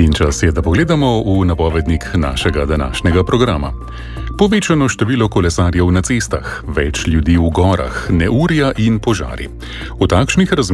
In čas je, da pogledamo v napovednik našega današnjega programa. Povečano število kolesarjev na cestah, več ljudi v gorah, neurja in požari. V takšnih razmerah